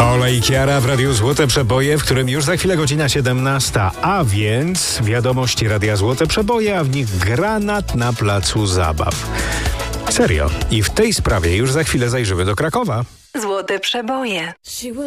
Ola i Kiara w Radiu Złote Przeboje, w którym już za chwilę godzina 17, a więc wiadomości Radia Złote Przeboje, a w nich granat na placu zabaw. Serio. I w tej sprawie już za chwilę zajrzymy do Krakowa. Złote Przeboje.